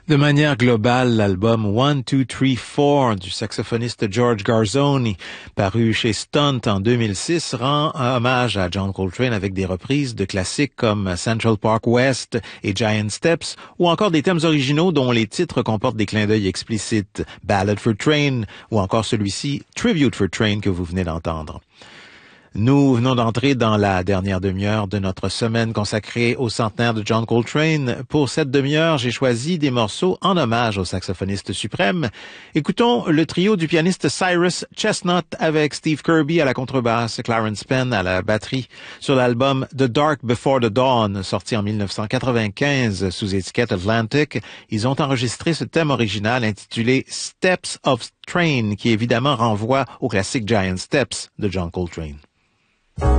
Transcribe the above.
De manière globale, l'album One, Two, Three, Four du saxophoniste George Garzoni, paru chez Stunt en 2006, rend hommage à John Coltrane avec des reprises de classiques comme Central Park West et Giant Steps, ou encore des thèmes originaux dont les titres comportent des clins d'œil explicites, Ballad for Train, ou encore celui-ci, Tribute for Train que vous venez d'entendre. Nous venons d'entrer dans la dernière demi-heure de notre semaine consacrée au centenaire de John Coltrane. Pour cette demi-heure, j'ai choisi des morceaux en hommage au saxophoniste suprême. Écoutons le trio du pianiste Cyrus Chestnut avec Steve Kirby à la contrebasse, Clarence Penn à la batterie, sur l'album The Dark Before the Dawn, sorti en 1995 sous étiquette Atlantic. Ils ont enregistré ce thème original intitulé Steps of Train, qui évidemment renvoie au classique Giant Steps de John Coltrane.